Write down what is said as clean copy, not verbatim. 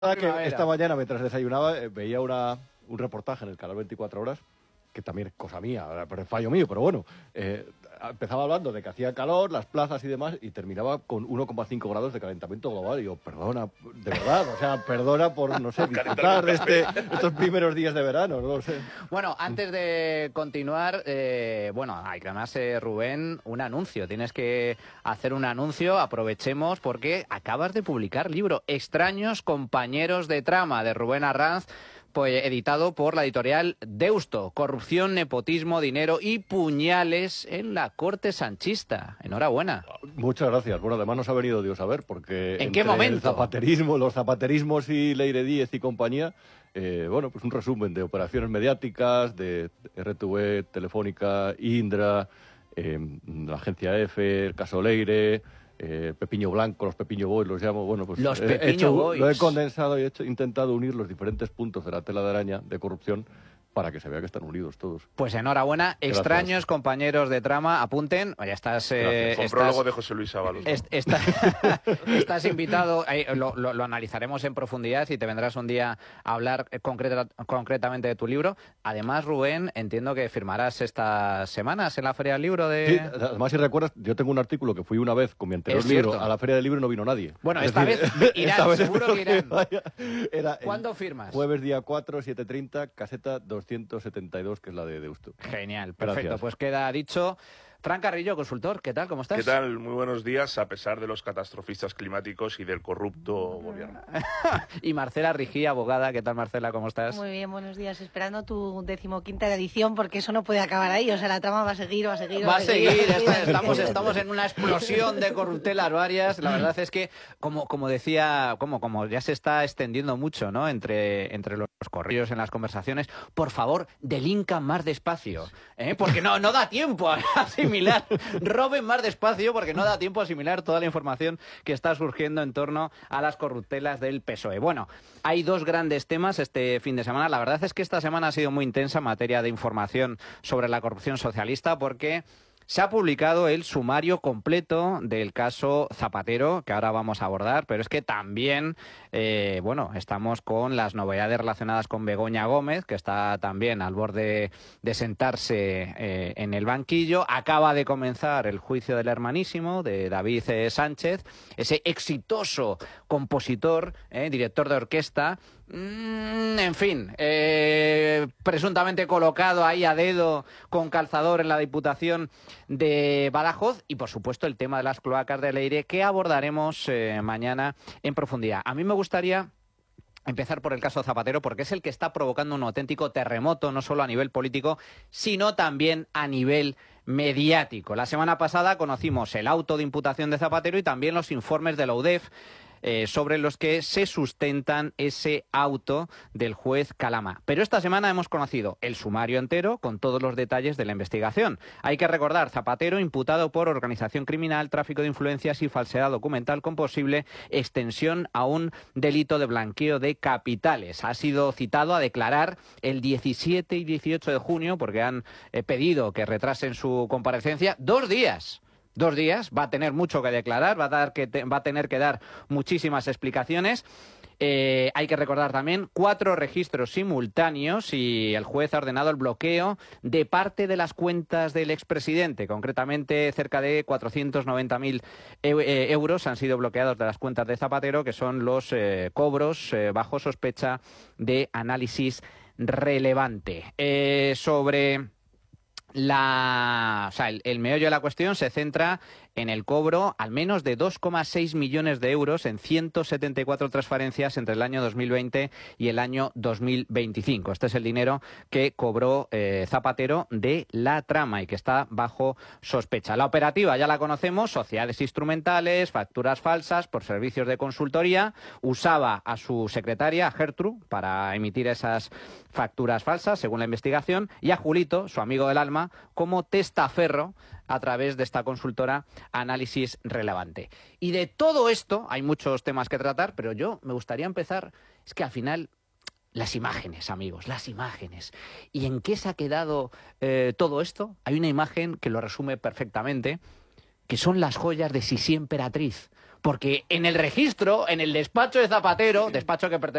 Que esta mañana, mientras desayunaba, veía un reportaje en el canal 24 Horas, que también es cosa mía, pero es fallo mío, pero bueno. Empezaba hablando de que hacía calor, las plazas y demás, y terminaba con 1,5 grados de calentamiento global. Y yo, perdona, de verdad, o sea, perdona por, no sé, disfrutar de estos primeros días de verano, no lo sé. Bueno, antes de continuar, hay que además, Rubén, un anuncio. Tienes que hacer un anuncio, aprovechemos, porque acabas de publicar libro Extraños compañeros de trama, de Rubén Arranz, pues editado por la editorial Deusto. Corrupción, nepotismo, dinero y puñales en la corte sanchista. Enhorabuena. Muchas gracias. Bueno, además nos ha venido Dios a ver, porque ¿en qué momento? El zapaterismo, los zapaterismos y Leire Díez y compañía, pues un resumen de operaciones mediáticas, de RTV, Telefónica, Indra, la agencia EFE, el caso Leire, Pepiño Blanco, los Pepiño Boys, los llamo. Bueno, pues los Pepiño Boys. Lo he condensado y he intentado unir los diferentes puntos de la tela de araña de corrupción para que se vea que están unidos todos. Pues enhorabuena. Gracias. Extraños compañeros de trama, apunten. Ya estás... Con prólogo de José Luis Ábalos, ¿no? Estás invitado, lo analizaremos en profundidad y te vendrás un día a hablar concretamente de tu libro. Además, Rubén, entiendo que firmarás estas semanas en la Feria del Libro de... Sí, además, si recuerdas, yo tengo un artículo que fui una vez con mi anterior libro a la Feria del Libro y no vino nadie. Bueno, esta vez irán, seguro que irán. ¿Cuándo firmas? Jueves día 4, 7:30, caseta 272, que es la de Deusto. Genial, perfecto. Gracias. Pues queda dicho. Fran Carrillo, consultor, ¿qué tal? ¿Cómo estás? ¿Qué tal? Muy buenos días, a pesar de los catastrofistas climáticos y del corrupto gobierno. Y Marcela Rigí, abogada. ¿Qué tal, Marcela? ¿Cómo estás? Muy bien, buenos días. Esperando tu 15ª edición, porque eso no puede acabar ahí. O sea, la trama va a seguir. Estamos en una explosión de corruptelas varias. La verdad es que, como decía, como ya se está extendiendo mucho, ¿no? Entre los corrillos en las conversaciones, por favor, delincan más despacio, porque no da tiempo a asimilar. Roben más despacio porque no da tiempo a asimilar toda la información que está surgiendo en torno a las corruptelas del PSOE. Bueno, hay dos grandes temas este fin de semana. La verdad es que esta semana ha sido muy intensa en materia de información sobre la corrupción socialista, porque se ha publicado el sumario completo del caso Zapatero, que ahora vamos a abordar, pero es que también, estamos con las novedades relacionadas con Begoña Gómez, que está también al borde de sentarse en el banquillo. Acaba de comenzar el juicio del hermanísimo, de David Sánchez, ese exitoso compositor, director de orquesta, en fin, presuntamente colocado ahí a dedo con calzador en la Diputación de Badajoz, y por supuesto el tema de las cloacas de Leire, que abordaremos mañana en profundidad. A mí me gustaría empezar por el caso Zapatero, porque es el que está provocando un auténtico terremoto, no solo a nivel político, sino también a nivel mediático. La semana pasada conocimos el auto de imputación de Zapatero y también los informes de la UDEF, sobre los que se sustentan ese auto del juez Calama. Pero esta semana hemos conocido el sumario entero con todos los detalles de la investigación. Hay que recordar, Zapatero imputado por organización criminal, tráfico de influencias y falsedad documental con posible extensión a un delito de blanqueo de capitales. Ha sido citado a declarar el 17 y 18 de junio porque han pedido que retrasen su comparecencia 2 días. 2 días, va a tener mucho que declarar, va a tener que dar muchísimas explicaciones. Hay que recordar también 4 registros simultáneos y el juez ha ordenado el bloqueo de parte de las cuentas del expresidente. Concretamente, cerca de 490.000 euros han sido bloqueados de las cuentas de Zapatero, que son los cobros bajo sospecha de análisis relevante. Sobre el meollo de la cuestión se centra en el cobro al menos de 2,6 millones de euros en 174 transferencias entre el año 2020 y el año 2025. Este es el dinero que cobró Zapatero de la trama y que está bajo sospecha. La operativa ya la conocemos: sociedades instrumentales, facturas falsas por servicios de consultoría. Usaba a su secretaria, a Gertrude, para emitir esas facturas falsas, según la investigación, y a Julito, su amigo del alma, como testaferro a través de esta consultora Análisis Relevante. Y de todo esto hay muchos temas que tratar, pero yo me gustaría empezar, es que al final, las imágenes, amigos, las imágenes. ¿Y en qué se ha quedado todo esto? Hay una imagen que lo resume perfectamente, que son las joyas de Sisi Emperatriz. porque en el registro, en el despacho de Zapatero, despacho que pertenece